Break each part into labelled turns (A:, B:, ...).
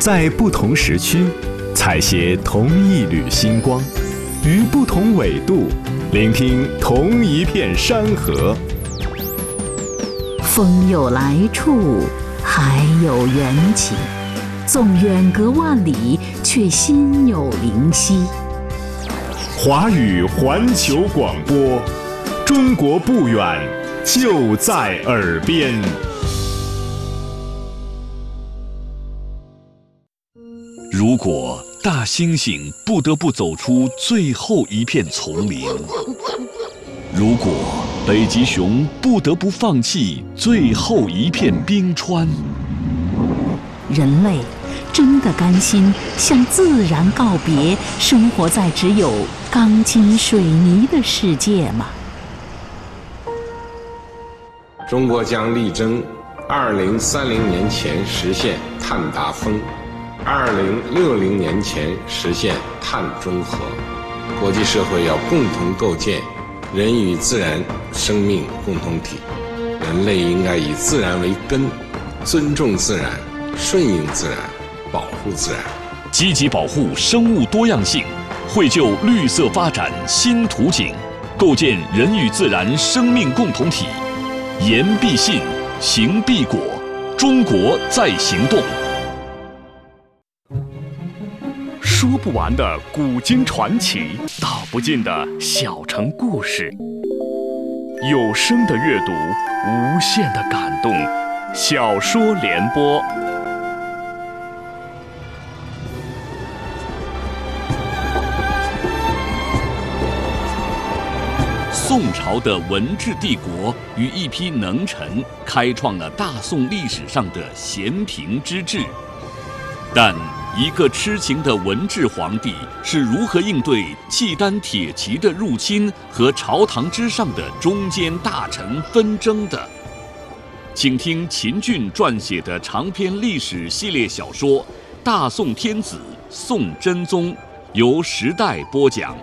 A: 在不同时区，采撷同一缕星光，于不同纬度，聆听同一片山河。
B: 风有来处，海有缘起，纵远隔万里，却心有灵犀。
A: 华语环球广播，中国不远，就在耳边。
C: 如果大猩猩不得不走出最后一片丛林，如果北极熊不得不放弃最后一片冰川，
B: 人类真的甘心向自然告别，生活在只有钢筋水泥的世界吗？
D: 中国将力争2030年前实现碳达峰，2060年前实现碳中和。国际社会要共同构建人与自然生命共同体，人类应该以自然为根，尊重自然，顺应自然，保护自然，
C: 积极保护生物多样性，绘就绿色发展新图景，构建人与自然生命共同体。言必信，行必果，中国在行动。
A: 说不完的古今传奇，道不尽的小城故事。有声的阅读，无限的感动。小说联播。
C: 宋朝的文治帝国与一批能臣开创了大宋历史上的咸平之治，但一个痴情的文治皇帝是如何应对契丹铁骑的入侵和朝堂之上的中间大臣纷争的？请听秦俊撰写的长篇历史系列小说《大宋天子宋真宗》，由时代播讲。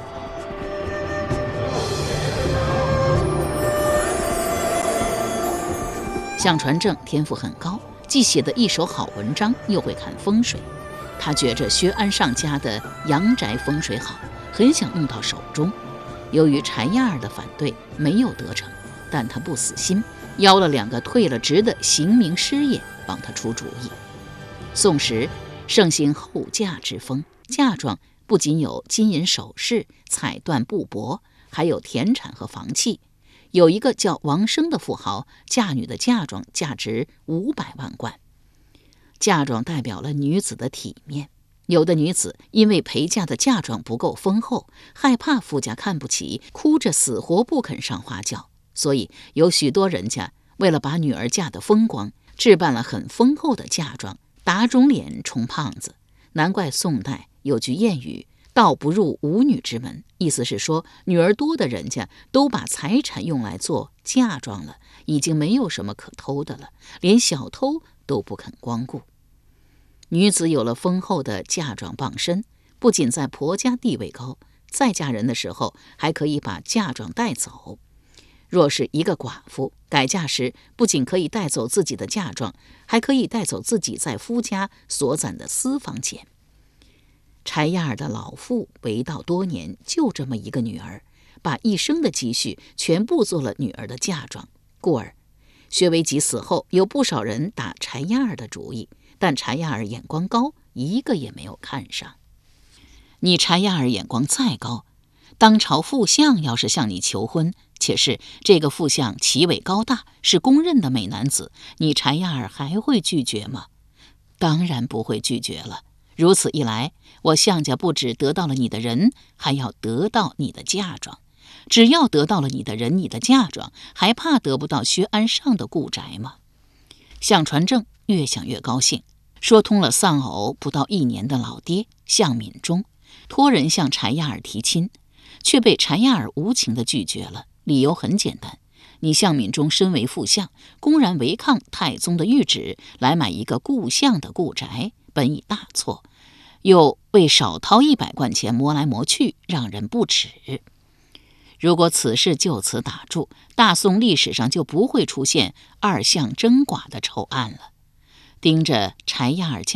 B: 向传正天赋很高，既写得一手好文章，又会看风水。他觉着薛安上家的阳宅风水好，很想弄到手中。由于柴亚尔的反对，没有得逞，但他不死心，邀了2个退了职的刑名师爷帮他出主意。宋时盛行后嫁之风，嫁妆不仅有金银首饰、彩缎布帛，还有田产和房契。有一个叫王生的富豪，嫁女的嫁妆价值500万贯。嫁妆代表了女子的体面，有的女子因为陪嫁的嫁妆不够丰厚，害怕夫家看不起，哭着死活不肯上花轿，所以有许多人家为了把女儿嫁得风光，置办了很丰厚的嫁妆，打肿脸充胖子。难怪宋代有句谚语，道不入无女之门，意思是说女儿多的人家都把财产用来做嫁妆了，已经没有什么可偷的了，连小偷都不肯光顾。女子有了丰厚的嫁妆傍身，不仅在婆家地位高，再嫁人的时候还可以把嫁妆带走。若是一个寡妇改嫁时，不仅可以带走自己的嫁妆，还可以带走自己在夫家所攒的私房钱。柴亚尔的老父为道多年，就这么一个女儿，把一生的积蓄全部做了女儿的嫁妆，故而薛维吉死后，有不少人打柴亚尔的主意，但柴亚尔眼光高，一个也没有看上。你柴亚尔眼光再高，当朝副相要是向你求婚，且是这个副相奇伟高大，是公认的美男子，你柴亚尔还会拒绝吗？当然不会拒绝了。如此一来，我项家不只得到了你的人，还要得到你的嫁妆。只要得到了你的人，你的嫁妆，还怕得不到薛安上的故宅吗？向传正越想越高兴，说通了丧偶不到1年的老爹向敏中，托人向柴亚尔提亲，却被柴亚尔无情地拒绝了。理由很简单，你向敏中身为副相，公然违抗太宗的谕旨，来买一个故相的故宅，本已大错，又为少掏100贯钱磨来磨去，让人不齿。如果此事就此打住，大宋历史上就不会出现2相争寡的丑案了。盯着柴亚尔家